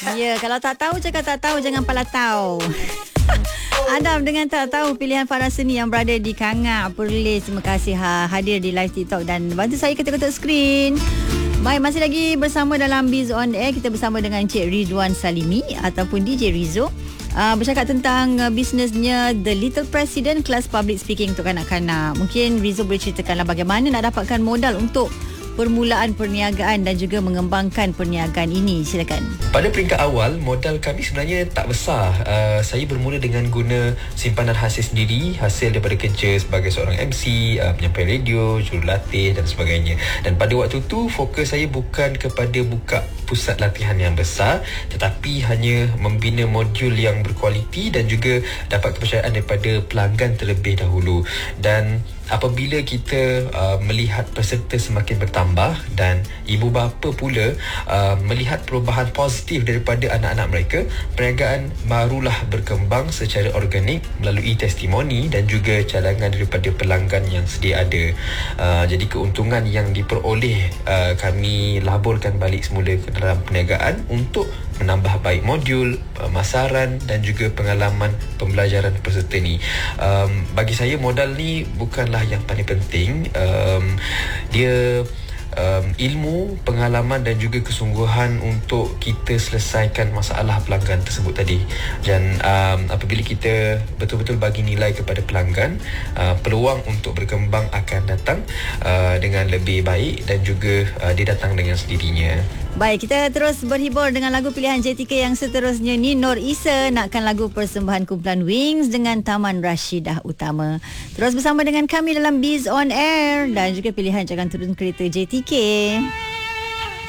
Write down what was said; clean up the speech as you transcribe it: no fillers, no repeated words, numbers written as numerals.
Ya, kalau tak tahu cakap tak tahu, jangan pala tahu. Adam dengan tak tahu pilihan para seni yang berada di Kangak Perlis. Terima kasih hadir di live TikTok dan bantu saya ketuk-ketuk skrin. Baik, masih lagi bersama dalam Biz On Air. Kita bersama dengan Cik Rizwan Salimi ataupun DJ Rizzo. Bercakap tentang bisnesnya The Little President, kelas public speaking untuk kanak-kanak. Mungkin Rizzo boleh ceritakanlah bagaimana nak dapatkan modal untuk permulaan perniagaan dan juga mengembangkan perniagaan ini. Silakan. Pada peringkat awal, modal kami sebenarnya tak besar. Saya bermula dengan guna simpanan hasil sendiri, hasil daripada kerja sebagai seorang MC, penyampai radio, jurulatih dan sebagainya. Dan pada waktu tu, fokus saya bukan kepada buka pusat latihan yang besar, tetapi hanya membina modul yang berkualiti dan juga dapat kepercayaan daripada pelanggan terlebih dahulu. Dan apabila kita melihat peserta semakin bertambah dan ibu bapa pula melihat perubahan positif daripada anak-anak mereka, perniagaan barulah berkembang secara organik melalui testimoni dan juga cadangan daripada pelanggan yang sedia ada. Jadi keuntungan yang diperoleh kami laburkan balik semula ke dalam perniagaan untuk menambah baik modul, pemasaran dan juga pengalaman pembelajaran peserta ni. Bagi saya modal ni bukanlah yang paling penting. Dia ilmu, pengalaman dan juga kesungguhan untuk kita selesaikan masalah pelanggan tersebut tadi. Dan apabila kita betul-betul bagi nilai kepada pelanggan, peluang untuk berkembang akan datang dengan lebih baik dan juga dia datang dengan sendirinya. Baik, kita terus berhibur dengan lagu pilihan JTK yang seterusnya ni. Nur Isa nakkan lagu persembahan kumpulan Wings dengan Taman Rashidah Utama. Terus bersama dengan kami dalam Biz On Air dan juga pilihan Jangan Turun Kereta JTK.